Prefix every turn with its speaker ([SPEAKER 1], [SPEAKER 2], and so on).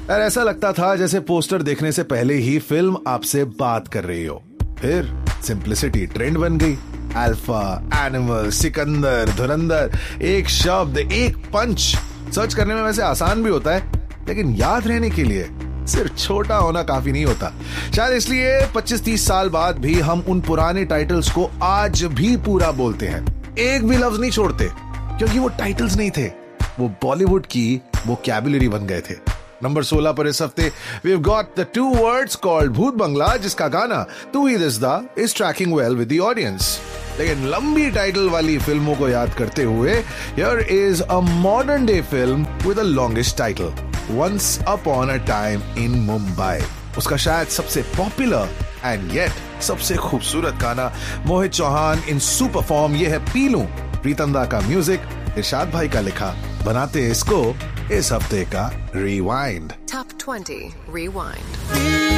[SPEAKER 1] यार ऐसा लगता था जैसे पोस्टर देखने से पहले ही फिल्म आपसे बात कर रही हो। फिर सिंप्लिसिटी ट्रेंड बन गई। अल्फा, एनिमल, सिकंदर, धुरंधर, एक शब्द, एक पंच। सर्च करने में वैसे आसान भी होता है, लेकिन याद रहने के लिए सिर्फ छोटा होना काफी नहीं होता। शायद इसलिए 25-30 साल बाद भी हम उन पुराने टाइटल्स को आज भी पूरा बोलते हैं, एक भी लफ्ज नहीं छोड़ते, क्योंकि वो टाइटल्स नहीं थे, वो बॉलीवुड की वोकैबुलरी बन गए थे। नंबर 16 पर इस हफ्ते we've got the 2 words called भूत बंगला, जिसका गाना तू ही दिसदा is tracking well with the audience। लेकिन लंबी टाइटल वाली फिल्मों को याद करते हुए here is a modern day film with the longest title, Once Upon a Time in Mumbai। उसका शायद सबसे पॉपुलर एंड येट सबसे खूबसूरत गाना मोहित चौहान इन सुपर फॉर्म, ये है पीलू। प्रीतम दा का म्यूजिक, इरशाद भाई का लिखा। बनाते इसको इस हफ्ते का रिवाइंड।
[SPEAKER 2] Top 20 Rewind।